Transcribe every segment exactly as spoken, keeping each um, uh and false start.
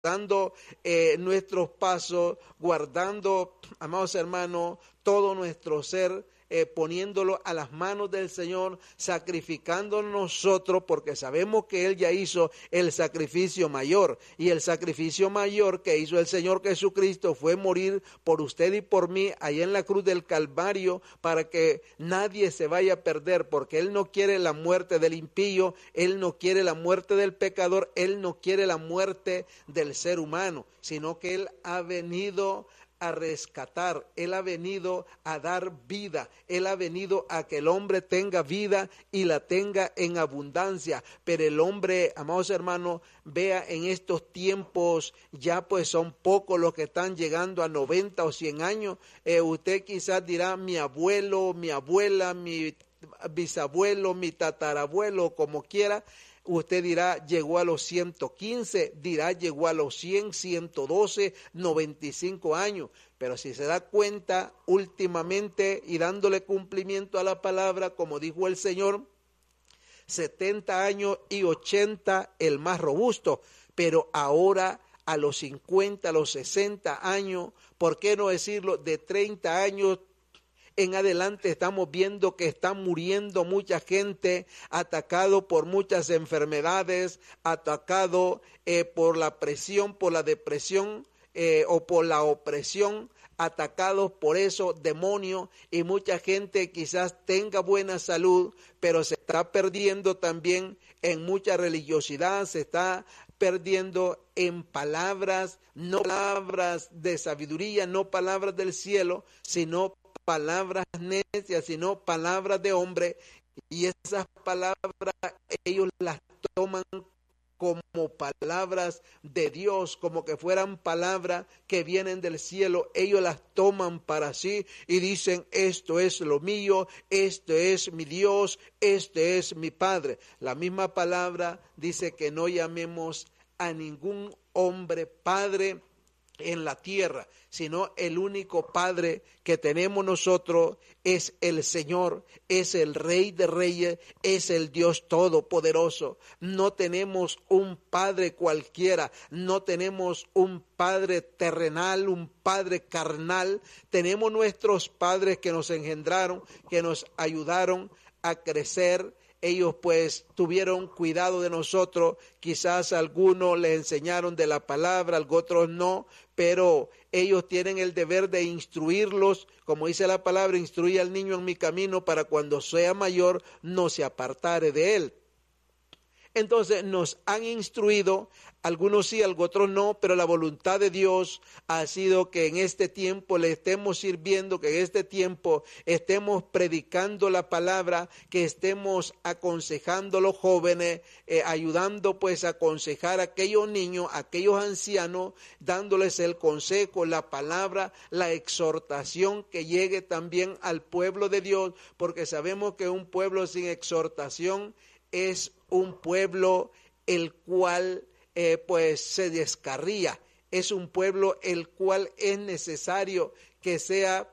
guardando eh, nuestros pasos, guardando, amados hermanos, todo nuestro ser, eh, poniéndolo a las manos del Señor, sacrificando nosotros, porque sabemos que Él ya hizo el sacrificio mayor, y el sacrificio mayor que hizo el Señor Jesucristo fue morir por usted y por mí allá en la cruz del Calvario, para que nadie se vaya a perder, porque Él no quiere la muerte del impío, Él no quiere la muerte del pecador, Él no quiere la muerte del ser humano, sino que Él ha venido a rescatar, Él ha venido a dar vida, Él ha venido a que el hombre tenga vida y la tenga en abundancia. Pero el hombre, amados hermanos, vea, en estos tiempos ya pues son pocos los que están llegando a noventa o cien años. Eh, usted quizás dirá, mi abuelo, mi abuela, mi bisabuelo, mi tatarabuelo, como quiera. Usted dirá, llegó a los ciento quince, dirá, llegó a los cien, ciento doce, noventa y cinco años. Pero si se da cuenta, últimamente, y dándole cumplimiento a la palabra, como dijo el Señor, setenta años y ochenta el más robusto. Pero ahora a los cincuenta, a los sesenta años, ¿por qué no decirlo? De treinta años en adelante estamos viendo que está muriendo mucha gente, atacado por muchas enfermedades, atacado eh, por la presión, por la depresión eh, o por la opresión, atacados por esos demonios, y mucha gente quizás tenga buena salud, pero se está perdiendo también en mucha religiosidad, se está perdiendo en palabras, no palabras de sabiduría, no palabras del cielo, sino palabras necias, sino palabras de hombre, y esas palabras ellos las toman como palabras de Dios, como que fueran palabras que vienen del cielo. Ellos las toman para sí y dicen, esto es lo mío, esto es mi Dios, este es mi Padre. La misma palabra dice que no llamemos a ningún hombre Padre en la tierra, sino el único Padre que tenemos nosotros es el Señor, es el Rey de Reyes, es el Dios Todopoderoso. No tenemos un Padre cualquiera, no tenemos un Padre terrenal, un Padre carnal. Tenemos nuestros padres que nos engendraron, que nos ayudaron a crecer. Ellos pues tuvieron cuidado de nosotros, quizás algunos les enseñaron de la palabra, otros no, pero ellos tienen el deber de instruirlos, como dice la palabra, instruye al niño en mi camino para cuando sea mayor no se apartare de él. Entonces nos han instruido, algunos sí, otros no, pero la voluntad de Dios ha sido que en este tiempo le estemos sirviendo, que en este tiempo estemos predicando la palabra, que estemos aconsejando a los jóvenes, eh, ayudando pues a aconsejar a aquellos niños, a aquellos ancianos, dándoles el consejo, la palabra, la exhortación que llegue también al pueblo de Dios, porque sabemos que un pueblo sin exhortación es un pueblo el cual eh, pues se descarría, es un pueblo el cual es necesario que sea,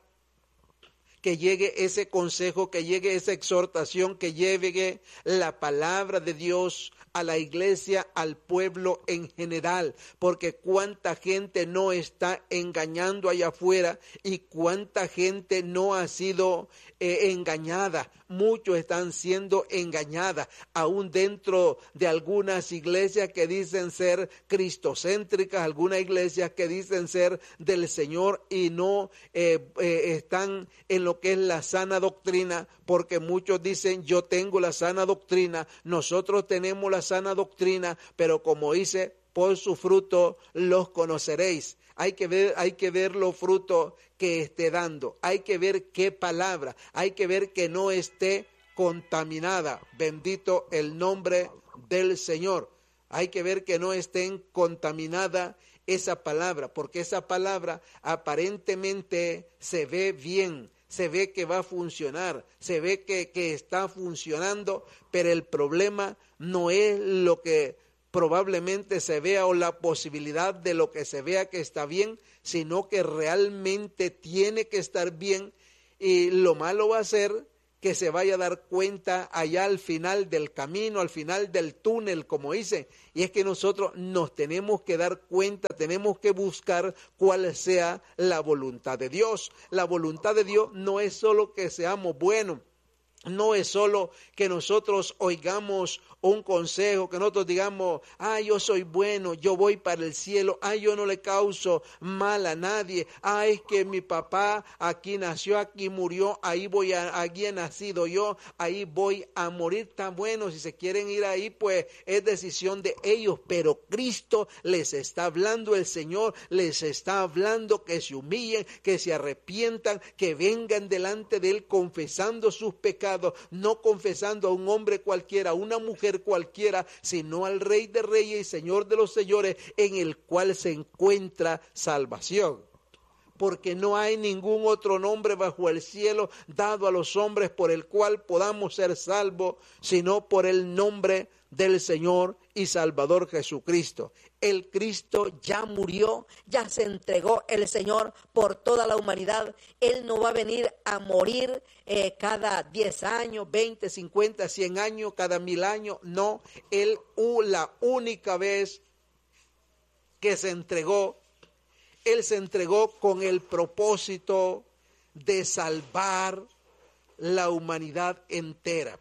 que llegue ese consejo, que llegue esa exhortación, que llegue la palabra de Dios a la iglesia, al pueblo en general, porque cuánta gente no está engañando allá afuera y cuánta gente no ha sido eh, engañada. Muchos están siendo engañadas, aún dentro de algunas iglesias que dicen ser cristocéntricas, algunas iglesias que dicen ser del Señor y no eh, eh, están en lo que es la sana doctrina, porque muchos dicen yo tengo la sana doctrina, nosotros tenemos la sana doctrina, pero como dice, por su fruto los conoceréis. Hay que ver, hay que ver los frutos que esté dando, hay que ver qué palabra, hay que ver que no esté contaminada. Bendito el nombre del Señor. Hay que ver que no esté contaminada esa palabra, porque esa palabra aparentemente se ve bien, se ve que va a funcionar, se ve que, que está funcionando, pero el problema no es lo que probablemente se vea o la posibilidad de lo que se vea que está bien, sino que realmente tiene que estar bien, y lo malo va a ser que se vaya a dar cuenta allá al final del camino, al final del túnel, como dice. Y es que nosotros nos tenemos que dar cuenta, tenemos que buscar cuál sea la voluntad de Dios. La voluntad de Dios no es solo que seamos buenos, no es solo que nosotros oigamos un consejo, que nosotros digamos, ah, yo soy bueno, yo voy para el cielo, ah, yo no le causo mal a nadie, ah, es que mi papá aquí nació, aquí murió, ahí voy a, aquí he nacido yo, ahí voy a morir. Tan bueno, si se quieren ir ahí, pues es decisión de ellos, pero Cristo les está hablando, el Señor les está hablando que se humillen, que se arrepientan, que vengan delante de Él confesando sus pecados, no confesando a un hombre cualquiera, a una mujer cualquiera, sino al Rey de Reyes y Señor de los Señores, en el cual se encuentra salvación. Porque no hay ningún otro nombre bajo el cielo dado a los hombres por el cual podamos ser salvos, sino por el nombre del Señor y Salvador Jesucristo. El Cristo ya murió, ya se entregó el Señor por toda la humanidad. Él no va a venir a morir eh, cada diez años, veinte, cincuenta, cien años, cada mil años. No, Él la única vez que se entregó, Él se entregó con el propósito de salvar la humanidad entera,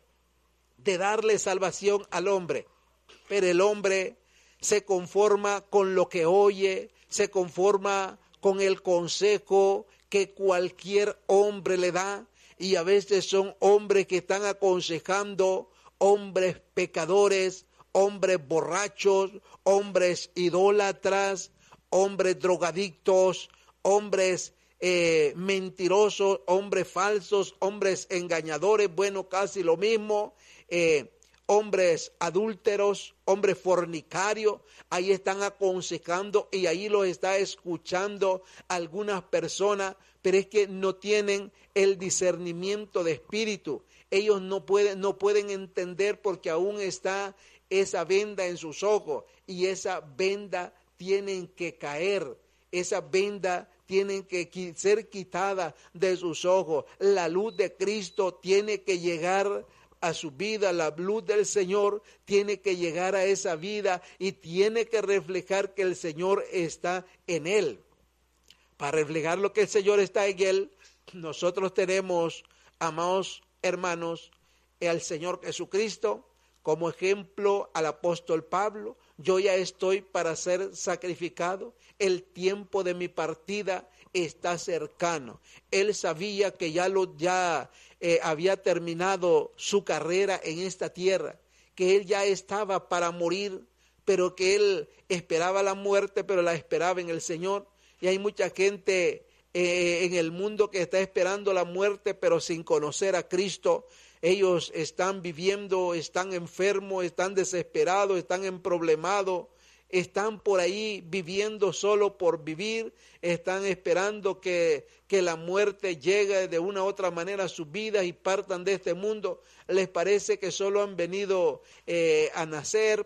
de darle salvación al hombre. Pero el hombre se conforma con lo que oye, se conforma con el consejo que cualquier hombre le da, y a veces son hombres que están aconsejando, hombres pecadores, hombres borrachos, hombres idólatras, hombres drogadictos, hombres eh, mentirosos, hombres falsos, hombres engañadores, bueno, casi lo mismo, eh, hombres adúlteros, hombres fornicarios. Ahí están aconsejando y ahí los está escuchando algunas personas, pero es que no tienen el discernimiento de espíritu. Ellos no pueden, no pueden entender porque aún está esa venda en sus ojos, y esa venda tienen que caer, esa venda tienen que ser quitada de sus ojos. La luz de Cristo tiene que llegar a su vida, la luz del Señor tiene que llegar a esa vida y tiene que reflejar que el Señor está en él. Para reflejar lo que el Señor está en él, nosotros tenemos, amados hermanos, al Señor Jesucristo como ejemplo, al apóstol Pablo. Yo ya estoy para ser sacrificado, el tiempo de mi partida está cercano. Él sabía que ya, lo, ya eh, había terminado su carrera en esta tierra, que él ya estaba para morir, pero que él esperaba la muerte, pero la esperaba en el Señor. Y hay mucha gente eh, en el mundo que está esperando la muerte, pero sin conocer a Cristo. Ellos están viviendo, están enfermos, están desesperados, están emproblemados, están por ahí viviendo solo por vivir, están esperando que, que la muerte llegue de una u otra manera a sus vidas y partan de este mundo. Les parece que solo han venido eh, a nacer,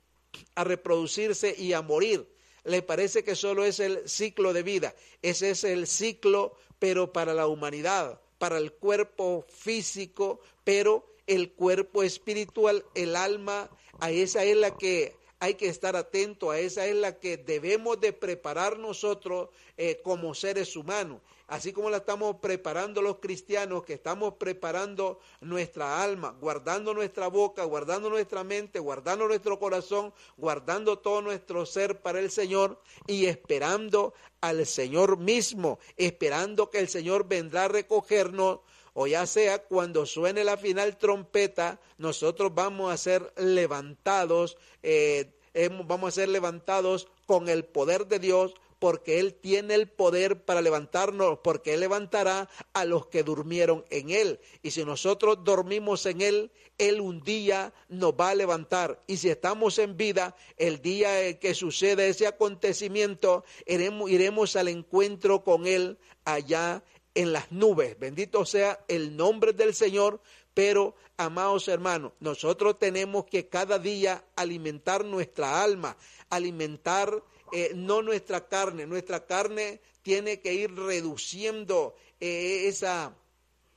a reproducirse y a morir. Les parece que solo es el ciclo de vida. Ese es el ciclo, pero para la humanidad, para el cuerpo físico, pero el cuerpo espiritual, el alma, a esa es la que hay que estar atento, a esa es la que debemos de preparar nosotros eh, como seres humanos. Así como la estamos preparando los cristianos, que estamos preparando nuestra alma, guardando nuestra boca, guardando nuestra mente, guardando nuestro corazón, guardando todo nuestro ser para el Señor y esperando al Señor mismo, esperando que el Señor vendrá a recogernos, o ya sea cuando suene la final trompeta, nosotros vamos a ser levantados, eh, vamos a ser levantados con el poder de Dios, porque Él tiene el poder para levantarnos, porque Él levantará a los que durmieron en Él. Y si nosotros dormimos en Él, Él un día nos va a levantar. Y si estamos en vida, el día que suceda ese acontecimiento, iremos, iremos al encuentro con Él allá en las nubes. Bendito sea el nombre del Señor. Pero, amados hermanos, nosotros tenemos que cada día alimentar nuestra alma, alimentar Eh, no nuestra carne. Nuestra carne tiene que ir reduciendo eh, esa,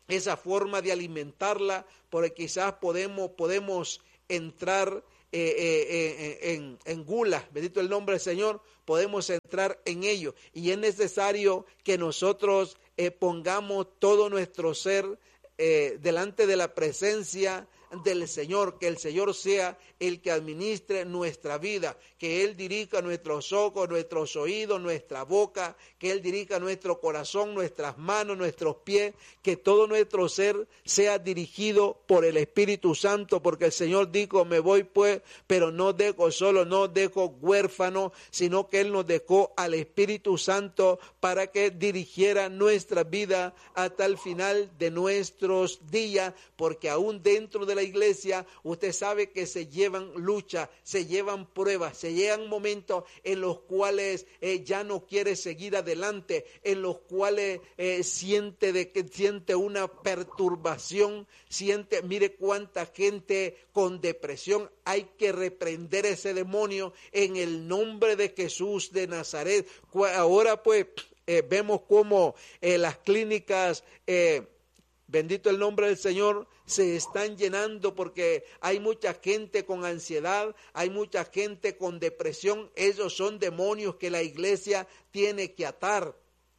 esa forma de alimentarla, porque quizás podemos, podemos entrar eh, eh, eh, en, en gula, bendito el nombre del Señor, podemos entrar en ello. Y es necesario que nosotros eh, pongamos todo nuestro ser eh, delante de la presencia del Señor, que el Señor sea el que administre nuestra vida, que Él dirija nuestros ojos, nuestros oídos, nuestra boca, que Él dirija nuestro corazón, nuestras manos, nuestros pies, que todo nuestro ser sea dirigido por el Espíritu Santo, porque el Señor dijo, me voy pues, pero no dejo solo, no dejo huérfano, sino que Él nos dejó al Espíritu Santo para que dirigiera nuestra vida hasta el final de nuestros días, porque aún dentro de la iglesia, usted sabe que se llevan luchas, se llevan pruebas, se llegan momentos en los cuales eh, ya no quiere seguir adelante, en los cuales eh, siente, de, que siente una perturbación, siente, mire cuánta gente con depresión. Hay que reprender ese demonio en el nombre de Jesús de Nazaret. Ahora pues eh, vemos cómo eh, las clínicas, eh, bendito el nombre del Señor, se están llenando porque hay mucha gente con ansiedad, hay mucha gente con depresión. Esos son demonios que la iglesia tiene que atar.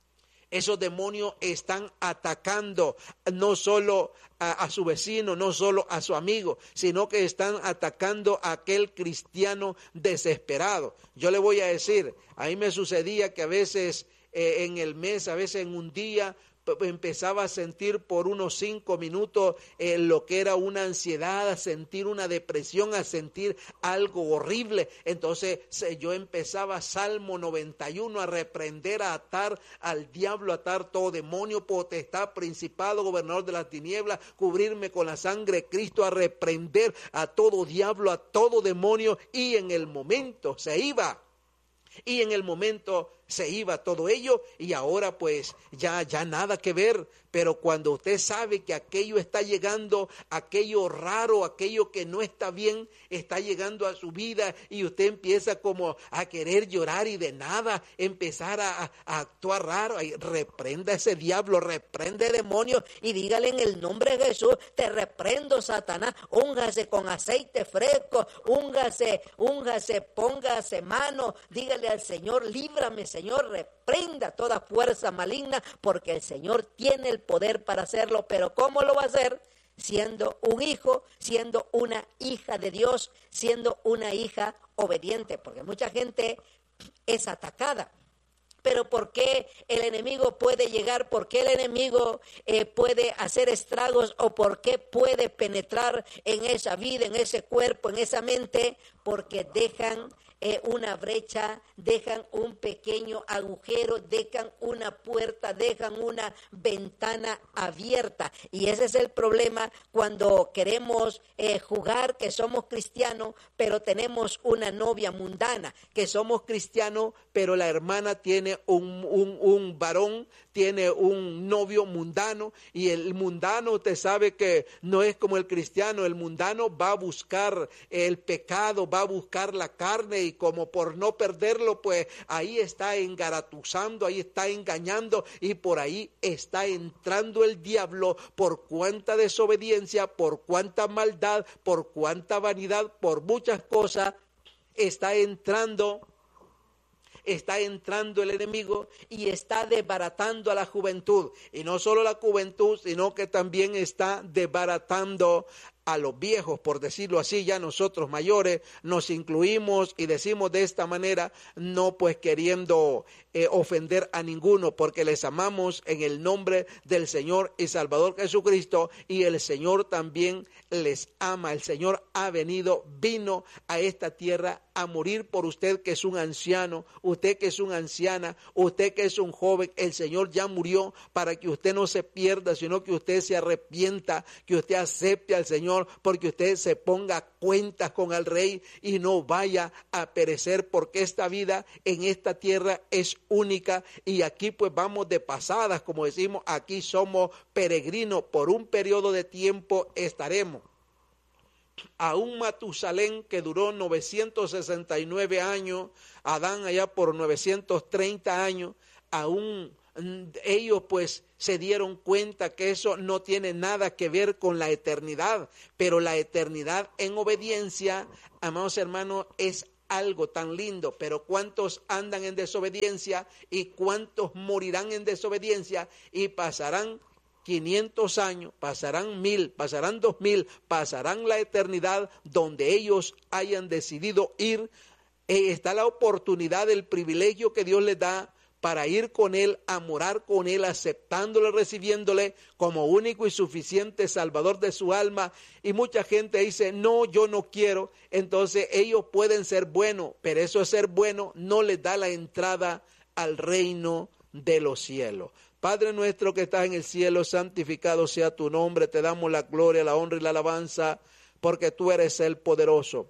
Esos demonios están atacando no solo a, a su vecino, no solo a su amigo, sino que están atacando a aquel cristiano desesperado. Yo le voy a decir, a mí me sucedía que a veces eh, en el mes, a veces en un día, empezaba a sentir por unos cinco minutos eh, lo que era una ansiedad, a sentir una depresión, a sentir algo horrible. Entonces yo empezaba Salmo noventa y uno a reprender, a atar al diablo, a atar todo demonio, potestad, principado, gobernador de las tinieblas, cubrirme con la sangre de Cristo, a reprender a todo diablo, a todo demonio, y en el momento se iba, y en el momento se iba todo ello, y ahora pues ya, ya nada que ver. Pero cuando usted sabe que aquello está llegando, aquello raro, aquello que no está bien, está llegando a su vida, y usted empieza como a querer llorar y de nada empezar a, a, a actuar raro, ahí, reprenda ese diablo, reprende demonio y dígale en el nombre de Jesús, te reprendo Satanás, úngase con aceite fresco, úngase, úngase, póngase mano, dígale al Señor, líbrame Señor, reprenda toda fuerza maligna, porque el Señor tiene el poder para hacerlo. Pero ¿cómo lo va a hacer? Siendo un hijo, siendo una hija de Dios, siendo una hija obediente, porque mucha gente es atacada. Pero ¿por qué el enemigo puede llegar? ¿Por qué el enemigo eh, puede hacer estragos? ¿O por qué puede penetrar en esa vida, en ese cuerpo, en esa mente? Porque dejan eh, una brecha, dejan un pequeño agujero, dejan una puerta, dejan una ventana abierta. Y ese es el problema cuando queremos eh, jugar que somos cristianos, pero tenemos una novia mundana, que somos cristianos, pero la hermana tiene un, un, un varón, tiene un novio mundano, y el mundano, usted sabe que no es como el cristiano. El mundano va a buscar el pecado, va a buscar la carne, y como por no perderlo, pues ahí está engaratuzando, ahí está engañando, y por ahí está entrando el diablo. Por cuánta desobediencia, por cuánta maldad, por cuánta vanidad, por muchas cosas está entrando está entrando el enemigo y está desbaratando a la juventud. Y no solo la juventud, sino que también está desbaratando a los viejos, por decirlo así. Ya nosotros mayores nos incluimos y decimos de esta manera, no pues queriendo eh, ofender a ninguno, porque les amamos en el nombre del Señor y Salvador Jesucristo, y el Señor también les ama. El Señor ha venido, vino a esta tierra a morir por usted que es un anciano, usted que es una anciana, usted que es un joven. El Señor ya murió para que usted no se pierda, sino que usted se arrepienta, que usted acepte al Señor, porque usted se ponga a cuentas con el Rey y no vaya a perecer, porque esta vida en esta tierra es única, y aquí pues vamos de pasadas, como decimos, aquí somos peregrinos, por un periodo de tiempo estaremos. A un Matusalén que duró novecientos sesenta y nueve años, Adán allá por novecientos treinta años, a un ellos pues se dieron cuenta que eso no tiene nada que ver con la eternidad, pero la eternidad en obediencia, amados hermanos, es algo tan lindo. Pero ¿cuántos andan en desobediencia y cuántos morirán en desobediencia y pasarán quinientos años, pasarán mil, pasarán dos mil, pasarán la eternidad donde ellos hayan decidido ir? Eh, está la oportunidad, el privilegio que Dios les da para ir con Él, a morar con Él, aceptándole, recibiéndole como único y suficiente Salvador de su alma. Y mucha gente dice, no, yo no quiero. Entonces ellos pueden ser buenos, pero eso de ser bueno no les da la entrada al reino de los cielos. Padre nuestro que estás en el cielo, santificado sea tu nombre. Te damos la gloria, la honra y la alabanza, porque tú eres el poderoso.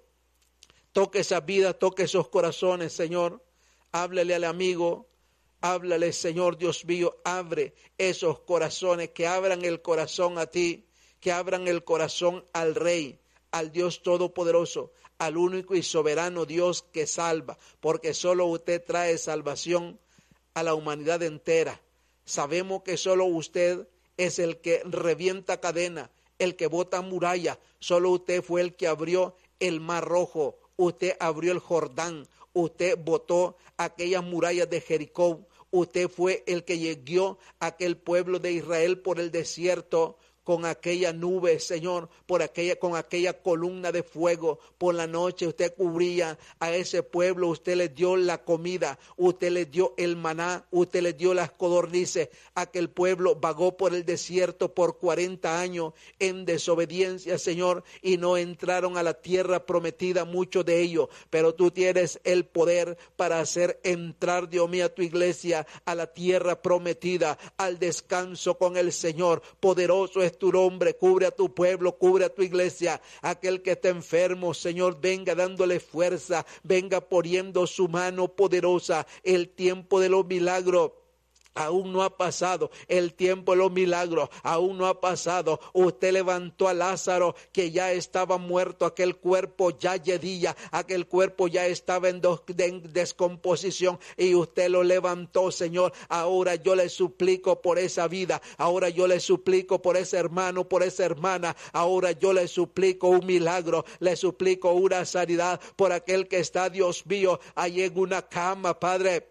Toque esas vidas, toque esos corazones, Señor. Háblele al amigo. Háblale, Señor Dios mío, abre esos corazones, que abran el corazón a ti, que abran el corazón al Rey, al Dios Todopoderoso, al único y soberano Dios que salva, porque solo usted trae salvación a la humanidad entera. Sabemos que solo usted es el que revienta cadena, el que bota muralla, solo usted fue el que abrió el Mar Rojo, usted abrió el Jordán, usted botó aquellas murallas de Jericó. Usted fue el que guió a aquel pueblo de Israel por el desierto con aquella nube, Señor, por aquella, con aquella columna de fuego. Por la noche usted cubría a ese pueblo, usted les dio la comida, usted les dio el maná, usted les dio las codornices. Aquel pueblo vagó por el desierto por cuarenta años en desobediencia, Señor, y no entraron a la tierra prometida, muchos de ellos. Pero tú tienes el poder para hacer entrar, Dios mío, a tu iglesia a la tierra prometida, al descanso con el Señor. Poderoso es tu nombre, cubre a tu pueblo, cubre a tu iglesia. Aquel que está enfermo, Señor, venga dándole fuerza, venga poniendo su mano poderosa. El tiempo de los milagros aún no ha pasado, el tiempo de los milagros aún no ha pasado. Usted levantó a Lázaro, que ya estaba muerto, aquel cuerpo ya yedía, aquel cuerpo ya estaba en, dos, en descomposición, y usted lo levantó, Señor. Ahora yo le suplico por esa vida, ahora yo le suplico por ese hermano, por esa hermana, ahora yo le suplico un milagro, le suplico una sanidad por aquel que está, Dios mío, ahí en una cama, Padre.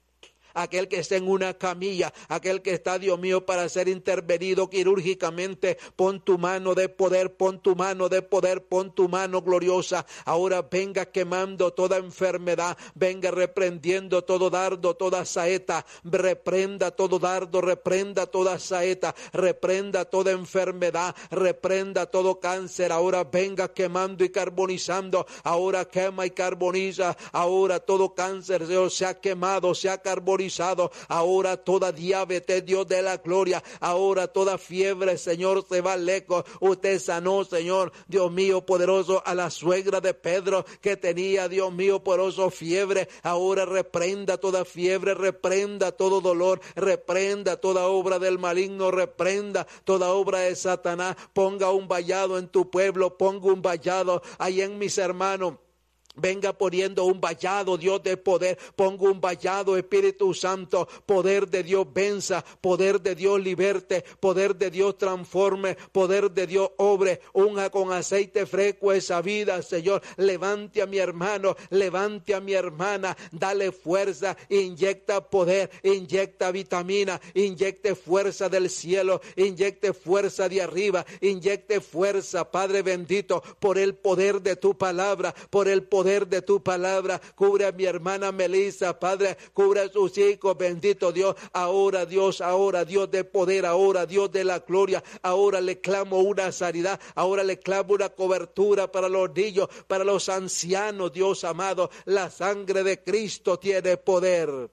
Aquel que está en una camilla, aquel que está, Dios mío, para ser intervenido quirúrgicamente, pon tu mano de poder, pon tu mano de poder, pon tu mano gloriosa. Ahora venga quemando toda enfermedad, venga reprendiendo todo dardo, toda saeta, reprenda todo dardo, reprenda toda saeta, reprenda toda enfermedad, reprenda todo cáncer. Ahora venga quemando y carbonizando, ahora quema y carboniza, ahora todo cáncer, Dios, se ha quemado, se ha carbonizado. Ahora toda diabetes, Dios de la gloria, ahora toda fiebre, Señor, se va lejos. Usted sanó, Señor, Dios mío poderoso, a la suegra de Pedro, que tenía, Dios mío poderoso, fiebre. Ahora reprenda toda fiebre, reprenda todo dolor, reprenda toda obra del maligno, reprenda toda obra de Satanás. Ponga un vallado en tu pueblo, ponga un vallado ahí en mis hermanos. Venga poniendo un vallado, Dios de poder, pongo un vallado, Espíritu Santo, poder de Dios venza, poder de Dios liberte, poder de Dios transforme, poder de Dios obre, unja con aceite fresco esa vida, Señor. Levante a mi hermano, levante a mi hermana, dale fuerza, inyecta poder, inyecta vitamina, inyecte fuerza del cielo, inyecte fuerza de arriba, inyecte fuerza, Padre bendito, por el poder de tu palabra, por el poder poder de tu palabra. Cubre a mi hermana Melissa, Padre, cubre a sus hijos, bendito Dios. Ahora, Dios, ahora, Dios de poder, ahora, Dios de la gloria, ahora le clamo una sanidad, ahora le clamo una cobertura para los niños, para los ancianos, Dios amado. La sangre de Cristo tiene poder.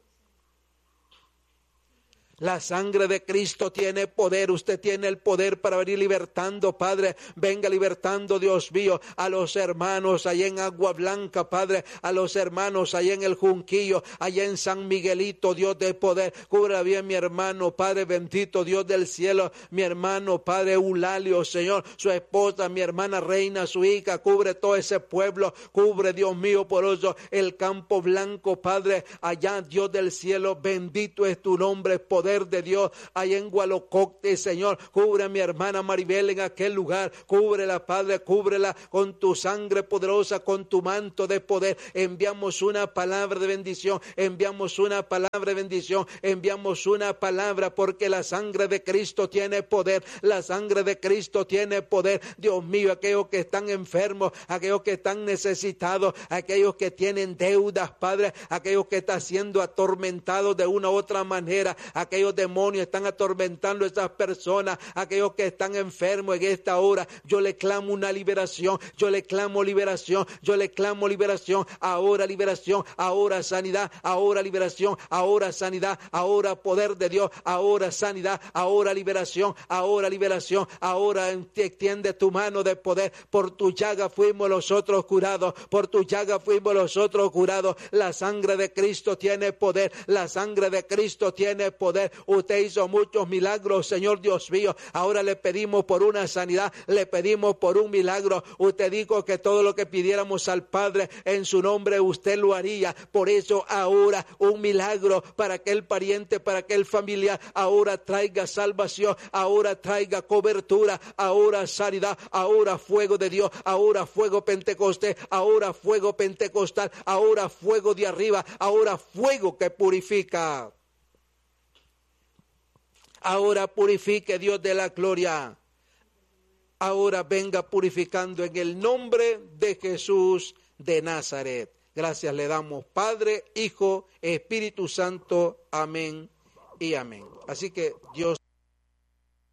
La sangre de Cristo tiene poder. Usted tiene el poder para venir libertando, Padre. Venga libertando, Dios mío, a los hermanos allá en Agua Blanca, Padre. A los hermanos allá en el Junquillo, allá en San Miguelito, Dios de poder. Cubra bien mi hermano, Padre bendito, Dios del cielo. Mi hermano, Padre Eulalio, Señor. Su esposa, mi hermana Reina, su hija. Cubre todo ese pueblo. Cubre, Dios mío, por eso el Campo Blanco, Padre. Allá, Dios del cielo. Bendito es tu nombre, poder poder de Dios. Allá en Gualococte, Señor, cubre a mi hermana Maribel en aquel lugar. Cúbrela, Padre, cúbrela con tu sangre poderosa, con tu manto de poder. Enviamos una palabra de bendición, enviamos una palabra de bendición, enviamos una palabra, porque la sangre de Cristo tiene poder, la sangre de Cristo tiene poder. Dios mío, aquellos que están enfermos, aquellos que están necesitados, aquellos que tienen deudas, Padre, aquellos que están siendo atormentados de una u otra manera, aquellos demonios están atormentando a esas personas, aquellos que están enfermos en esta hora, yo le clamo una liberación, yo le clamo liberación, yo le clamo liberación, ahora liberación, ahora sanidad, ahora liberación, ahora sanidad, ahora poder de Dios, ahora sanidad, ahora liberación, ahora liberación, ahora extiende tu mano de poder. Por tu llaga fuimos nosotros curados, por tu llaga fuimos nosotros curados. La sangre de Cristo tiene poder, la sangre de Cristo tiene poder. Usted hizo muchos milagros, Señor Dios mío. Ahora le pedimos por una sanidad, le pedimos por un milagro. Usted dijo que todo lo que pidiéramos al Padre en su nombre, usted lo haría. Por eso ahora un milagro para aquel pariente, para aquel familiar. Ahora traiga salvación, ahora traiga cobertura, ahora sanidad, ahora fuego de Dios, ahora fuego pentecostés, ahora fuego pentecostal, ahora fuego de arriba, ahora fuego que purifica. Ahora purifique, Dios de la gloria. Ahora venga purificando en el nombre de Jesús de Nazaret. Gracias le damos, Padre, Hijo, Espíritu Santo. Amén y amén. Así que Dios